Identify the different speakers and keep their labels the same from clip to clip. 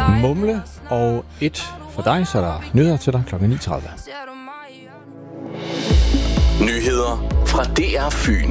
Speaker 1: Mumle og et for dig, så er der nyheder til dig kl. 9.30.
Speaker 2: Nyheder fra DR Fyn.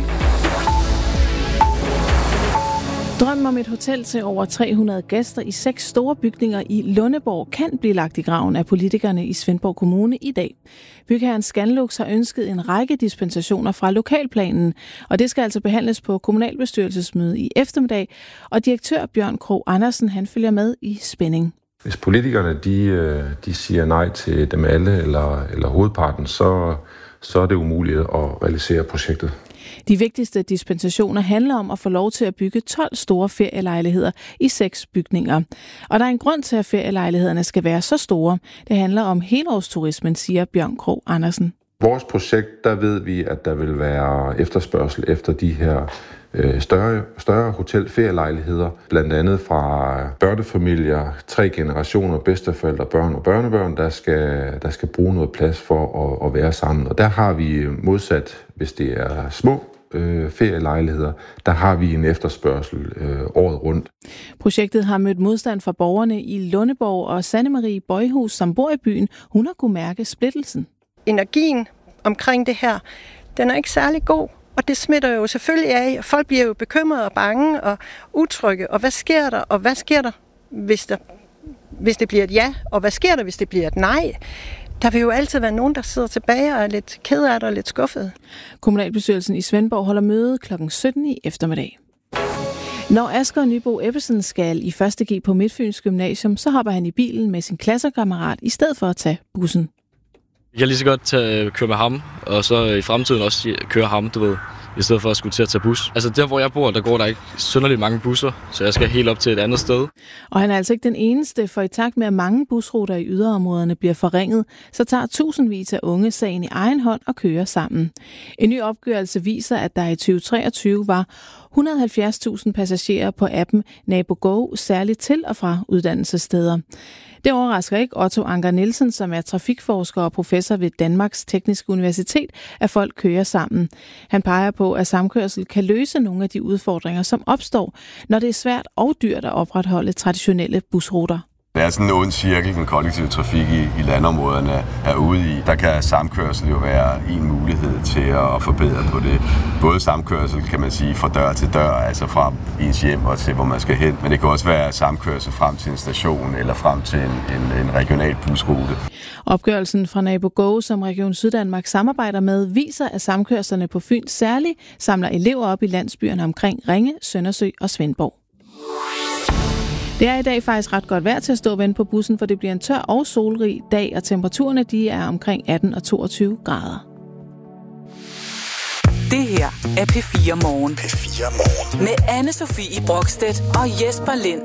Speaker 3: Drømmen om et hotel til over 300 gæster i 6 store bygninger i Lundeborg kan blive lagt i graven af politikerne i Svendborg Kommune i dag. Bygherren Scanlux har ønsket en række dispensationer fra lokalplanen, og det skal altså behandles på kommunalbestyrelsesmøde i eftermiddag, og direktør Bjørn Krog Andersen, han følger med i spænding.
Speaker 4: Hvis politikerne de siger nej til dem alle eller hovedparten, så er det umuligt at realisere projektet.
Speaker 3: De vigtigste dispensationer handler om at få lov til at bygge 12 store ferielejligheder i 6 bygninger. Og der er en grund til, at ferielejlighederne skal være så store. Det handler om helårsturismen, siger Bjørn Krog Andersen.
Speaker 4: Vores projekt, der ved vi, at der vil være efterspørgsel efter de her større hotelferielejligheder, blandt andet fra børnefamilier, 3 generationer, bedsteforældre, børn og børnebørn, der skal bruge noget plads for at være sammen. Og der har vi modsat, hvis det er små ferielejligheder, der har vi en efterspørgsel året rundt.
Speaker 3: Projektet har mødt modstand fra borgerne i Lundeborg, og Sanne Marie Bøjhus, som bor i byen, hun har kunne mærke splittelsen.
Speaker 5: Energien omkring det her, den er ikke særlig god. Og det smitter jo selvfølgelig af, og folk bliver jo bekymrede og bange og utrygge. Og hvad sker der? Og hvad sker der, hvis det bliver et ja? Og hvad sker der, hvis det bliver et nej? Der vil jo altid være nogen, der sidder tilbage og er lidt ked af det og lidt skuffet.
Speaker 3: Kommunalbestyrelsen i Svendborg holder møde kl. 17 i eftermiddag. Når Asger Nybo Ebbesen skal i 1. G på Midtfyns Gymnasium, så hopper han i bilen med sin klassekammerat i stedet for at tage bussen.
Speaker 6: Jeg kan lige så godt køre med ham, og så i fremtiden også køre ham, i stedet for at skulle til at tage bus. Altså der, hvor jeg bor, der går der ikke synderligt mange busser, så jeg skal helt op til et andet sted.
Speaker 3: Og han er altså ikke den eneste, for i takt med, at mange busruter i yderområderne bliver forringet, så tager tusindvis af unge sagen i egen hånd og kører sammen. En ny opgørelse viser, at der i 2023 var 170.000 passagerer på appen NaboGo, særligt til og fra uddannelsessteder. Det overrasker ikke Otto Anker Nielsen, som er trafikforsker og professor ved Danmarks Tekniske Universitet, at folk kører sammen. Han peger på, at samkørsel kan løse nogle af de udfordringer, som opstår, når det er svært og dyrt at opretholde traditionelle busruter.
Speaker 7: Det er sådan en ond cirkel, den kollektive trafik i landområderne er ude i. Der kan samkørsel jo være en mulighed til at forbedre på det. Både samkørsel, kan man sige, fra dør til dør, altså fra ens hjem og til, hvor man skal hen. Men det kan også være samkørsel frem til en station eller frem til en regional busrute.
Speaker 3: Opgørelsen fra NaboGo, som Region Syddanmark samarbejder med, viser, at samkørslerne på Fyn særligt samler elever op i landsbyerne omkring Ringe, Søndersø og Svendborg. Det er i dag faktisk ret godt vejr til at stå og vente på bussen, for det bliver en tør og solrig dag, og temperaturerne de er omkring 18 og 22 grader.
Speaker 8: Det her er P4 Morgen.
Speaker 2: P4 Morgen.
Speaker 8: Med Anne-Sophie Brokstedt og Jesper Lind.